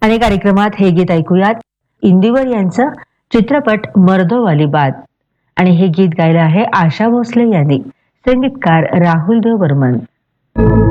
आणि कार्यक्रमात हे गीत ऐकूयात इंदिवर यांचं, चित्रपट मर्दो वाली बात. आणि हे गीत गायलं आहे आशा भोसले यांनी, संगीतकार राहुल देव बर्मन.